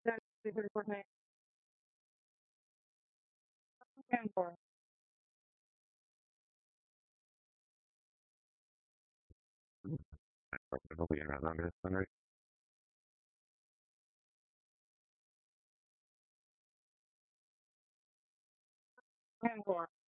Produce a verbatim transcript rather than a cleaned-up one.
ten for Hopefully you're not longer than right. ten for